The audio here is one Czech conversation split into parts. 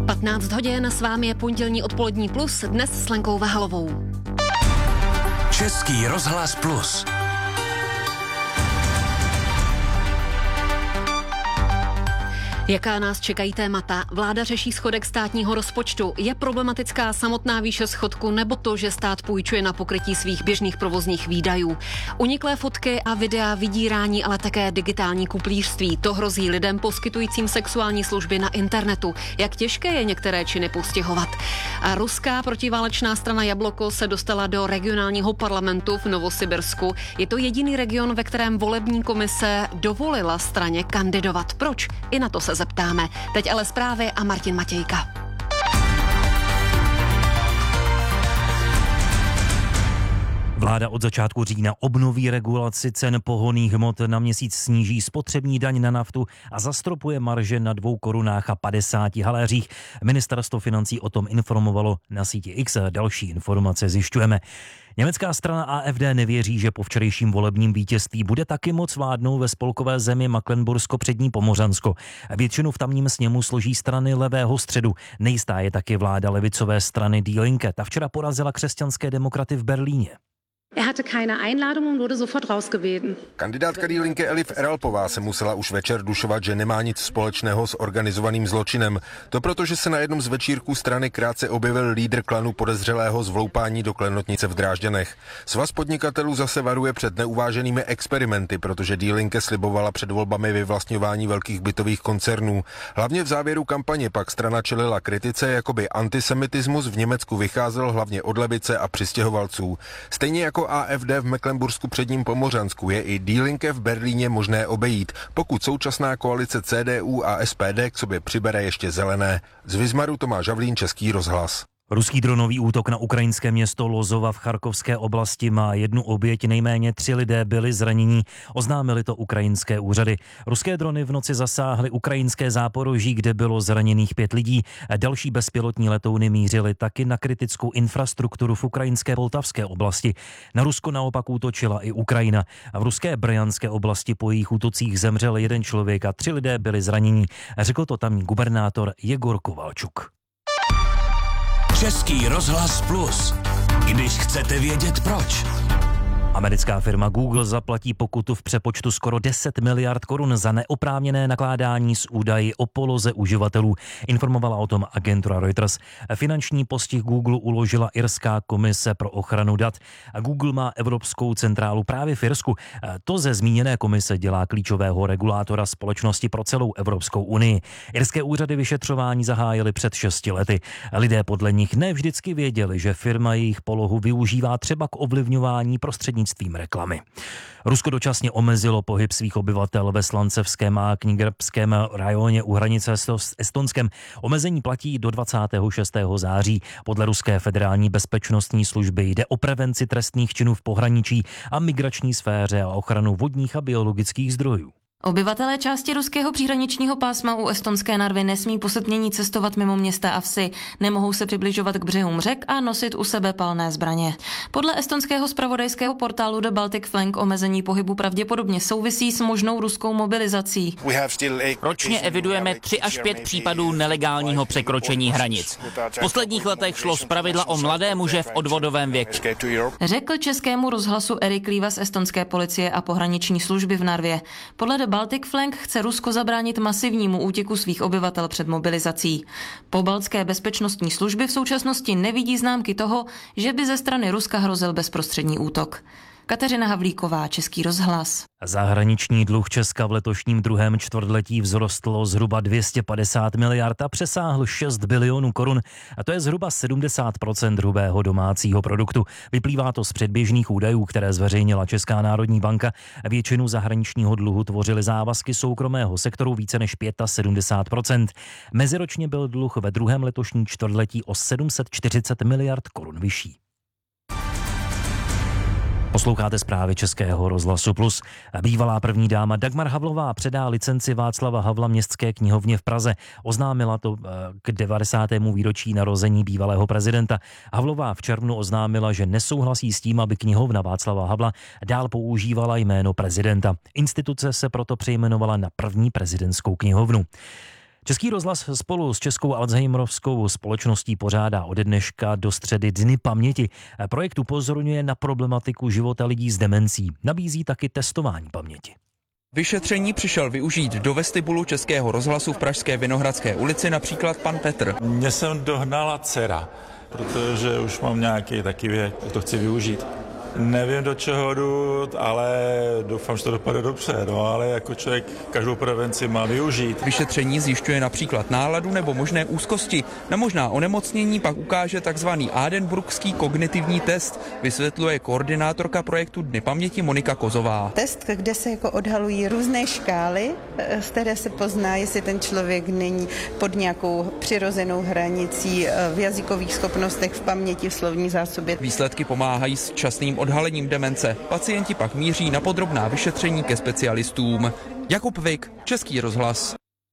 15 hodin, s vámi je pondělní odpolední plus, dnes s Lenkou Vahalovou. Český rozhlas plus. Jaká nás čekají témata? Vláda řeší schodek státního rozpočtu. Je problematická samotná výše schodku nebo to, že stát půjčuje na pokrytí svých běžných provozních výdajů? Uniklé fotky a videa, vydírání, ale také digitální kuplířství. To hrozí lidem poskytujícím sexuální služby na internetu. Jak těžké je některé činy postihovat? A ruská protiválečná strana Jabloko se dostala do regionálního parlamentu v Novosibirsku. Je to jediný region, ve kterém volební komise dovolila straně kandidovat. Proč? I na to se zeptáme. Teď ale zprávy a Martin Matějka. Vláda od začátku října obnoví regulaci cen pohonných hmot, na měsíc sníží spotřební daň na naftu a zastropuje marže na 2 korunách a 50 haléřích. Ministerstvo financí o tom informovalo na síti X. Další informace zjišťujeme. Německá strana AfD nevěří, že po včerejším volebním vítězství bude taky moc vládnout ve spolkové zemi Mecklenbursko-Přední Pomořansko. Většinu v tamním sněmu složí strany levého středu. Nejistá je taky vláda levicové strany Die Linke. Ta včera porazila křesťanské demokraty v Berlíně. Er hatte keine Einladung und wurde sofort rausgebeten. Kandidátka Die Linke Elif Eralpová se musela už večer dušovat, že nemá nic společného s organizovaným zločinem. To proto, že se na jednom z večírků strany krátce objevil lídr klanu podezřelého z vloupání do klenotnice v Drážďanech. Svaz podnikatelů zase varuje před neuváženými experimenty, protože Die Linke slibovala před volbami vyvlastňování velkých bytových koncernů. Hlavně v závěru kampaně pak strana čelila kritice, jakoby antisemitismus v Německu vycházel hlavně od levice a přistěhovalců. Stejně jako AfD v Mecklenbursku předním Pomořansku je i Die Linke v Berlíně možné obejít, pokud současná koalice CDU a SPD k sobě přibere ještě zelené. Z Vizmaru Tomáš Havlín, Český rozhlas. Ruský dronový útok na ukrajinské město Lozova v Charkovské oblasti má 1 oběť, nejméně 3 lidé byli zranění, oznámili to ukrajinské úřady. Ruské drony v noci zasáhly ukrajinské Záporoží, kde bylo zraněných 5 lidí. Další bezpilotní letouny mířily taky na kritickou infrastrukturu v ukrajinské Poltavské oblasti. Na Rusko naopak útočila i Ukrajina. A v ruské Brjanské oblasti po jejich útocích zemřel 1 člověk a 3 lidé byli zranění. Řekl to tamní gubernátor Jegor Kovalčuk. Český rozhlas plus. Když chcete vědět proč. Americká firma Google zaplatí pokutu v přepočtu skoro 10 miliard korun za neoprávněné nakládání s údaji o poloze uživatelů. Informovala o tom agentura Reuters. Finanční postih Google uložila irská komise pro ochranu dat. Google má evropskou centrálu právě v Irsku. To ze zmíněné komise dělá klíčového regulátora společnosti pro celou Evropskou unii. Irské úřady vyšetřování zahájily před 6 lety. Lidé podle nich nevždycky věděli, že firma jejich polohu využívá třeba k ovlivňování prostřednictvím reklamy. Rusko dočasně omezilo pohyb svých obyvatel ve Slancevském a Knigerbském rajoně u hranice s Estonskem. Omezení platí do 26. září. Podle ruské federální bezpečnostní služby jde o prevenci trestných činů v pohraničí a migrační sféře a ochranu vodních a biologických zdrojů. Obyvatelé části ruského příhraničního pásma u estonské Narvy nesmí po setmění cestovat mimo města a vsi, nemohou se přibližovat k břehům řek a nosit u sebe palné zbraně. Podle estonského zpravodajského portálu The Baltic Flank omezení pohybu pravděpodobně souvisí s možnou ruskou mobilizací. Ročně evidujeme 3 až 5 případů nelegálního překročení hranic. V posledních letech šlo zpravidla o mladé muže v odvodovém věku. Řekl Českému rozhlasu Erik Líva z estonské policie a pohraniční služby v Narvě. Podle Baltic Flank chce Rusko zabránit masivnímu útěku svých obyvatel před mobilizací. Pobaltské bezpečnostní služby v současnosti nevidí známky toho, že by ze strany Ruska hrozil bezprostřední útok. Kateřina Havlíková, Český rozhlas. Zahraniční dluh Česka v letošním druhém čtvrtletí vzrostl zhruba 250 miliard a přesáhl 6 bilionů korun. A to je zhruba 70% hrubého domácího produktu. Vyplývá to z předběžných údajů, které zveřejnila Česká národní banka. Většinu zahraničního dluhu tvořily závazky soukromého sektoru více než 75%. Meziročně byl dluh ve druhém letošním čtvrtletí o 740 miliard korun vyšší. Posloucháte zprávy Českého rozhlasu Plus. Bývalá první dáma Dagmar Havlová předá licenci Václava Havla Městské knihovně v Praze. Oznámila to k 90. výročí narození bývalého prezidenta. Havlová v červnu oznámila, že nesouhlasí s tím, aby knihovna Václava Havla dál používala jméno prezidenta. Instituce se proto přejmenovala na první prezidentskou knihovnu. Český rozhlas spolu s Českou Alzheimerovskou společností pořádá ode dneška do středy Dny paměti. Projekt upozorňuje na problematiku života lidí s demencí. Nabízí taky testování paměti. Vyšetření přišel využít do vestibulu Českého rozhlasu v pražské Vinohradské ulici například pan Petr. Mě jsem dohnala dcera, protože už mám nějaký taky věk, to chci využít. Nevím, do čeho jdu, ale doufám, že to dopadne dobře, ale jako člověk každou prevenci má využít. Vyšetření zjišťuje například náladu nebo možné úzkosti. Na možná onemocnění pak ukáže takzvaný Aadenburgský kognitivní test, vysvětluje koordinátorka projektu Dny paměti Monika Kozová. Test, kde se jako odhalují různé škály, z které se pozná, jestli ten člověk není pod nějakou přirozenou hranicí v jazykových schopnostech, v paměti, v slovní zásobě. Výsledky pomáhají s časným odhalením demence. Pacienti pak míří na podrobná vyšetření ke specialistům. Jakub Vik, Český rozhlas.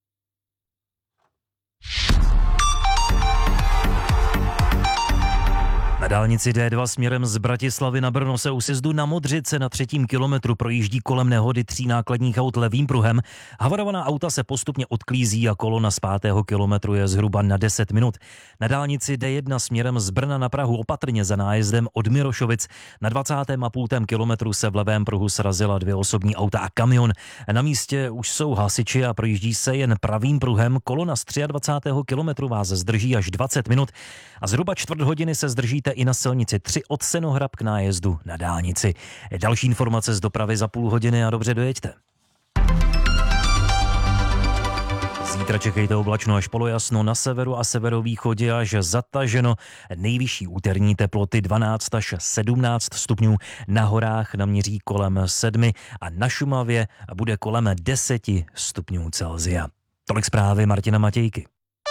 Na dálnici D2 směrem z Bratislavy na Brno se u sjezdu na Modřice na 3. kilometru projíždí kolem nehody 3 nákladních aut levým pruhem. Havarovaná auta se postupně odklízí a kolona z 5. kilometru je zhruba na 10 minut. Na dálnici D1 směrem z Brna na Prahu opatrně za nájezdem od Mirošovic. Na 20,5 kilometru se v levém pruhu srazila 2 osobní auta a kamion. Na místě už jsou hasiči a projíždí se jen pravým pruhem. Kolona z 23. kilometru vás zdrží až 20 minut a zhruba čtvrt hodiny se zdržíte i na silnici 3 od Senohrab k nájezdu na dálnici. Další informace z dopravy za půl hodiny a dobře dojeďte. Zítra čekejte oblačno až polojasno, na severu a severovýchodě až zataženo. Nejvyšší úterní teploty 12 až 17 stupňů, na horách naměří kolem 7 a na Šumavě bude kolem 10 stupňů Celsia. Tolik zprávy Martina Matějky.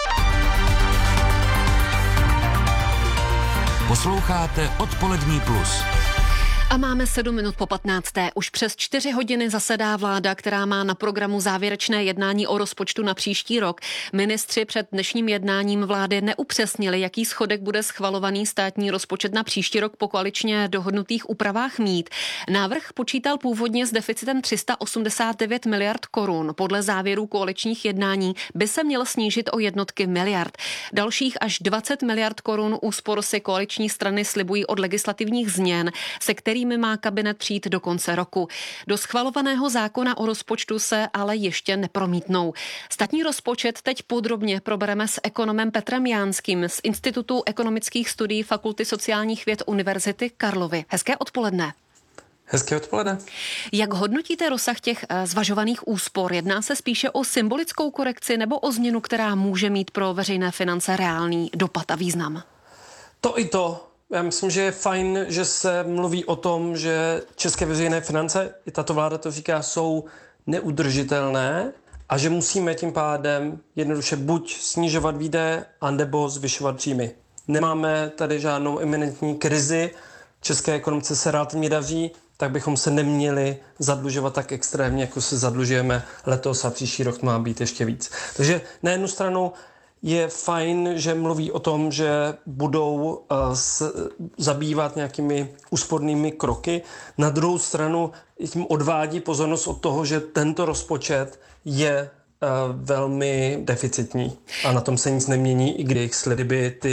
Posloucháte Odpolední plus. A máme 7 minut po 15. Už přes 4 hodiny zasedá vláda, která má na programu závěrečné jednání o rozpočtu na příští rok. Ministři před dnešním jednáním vlády neupřesnili, jaký schodek bude schvalovaný státní rozpočet na příští rok po koaličně dohodnutých úpravách mít. Návrh počítal původně s deficitem 389 miliard korun. Podle závěrů koaličních jednání by se měl snížit o jednotky miliard. Dalších až 20 miliard korun úspor si koaliční strany slibují od legislativních změn, se kterými má kabinet přijít do konce roku. Do schvalovaného zákona o rozpočtu se ale ještě nepromítnou. Státní rozpočet teď podrobně probereme s ekonomem Petrem Jánským z Institutu ekonomických studií Fakulty sociálních věd Univerzity Karlovy. Hezké odpoledne. Hezké odpoledne. Jak hodnotíte rozsah těch zvažovaných úspor? Jedná se spíše o symbolickou korekci nebo o změnu, která může mít pro veřejné finance reálný dopad a význam? To i to. Já myslím, že je fajn, že se mluví o tom, že české veřejné finance, i tato vláda to říká, jsou neudržitelné a že musíme tím pádem jednoduše buď snižovat výdaje, anebo zvyšovat příjmy. Nemáme tady žádnou eminentní krizi, české ekonomice se relativně daří, tak bychom se neměli zadlužovat tak extrémně, jako se zadlužujeme letos a příští rok má být ještě víc. Takže na jednu stranu je fajn, že mluví o tom, že budou zabývat nějakými úspornými kroky. Na druhou stranu tím odvádí pozornost od toho, že tento rozpočet je velmi deficitní a na tom se nic nemění, i když sliby ty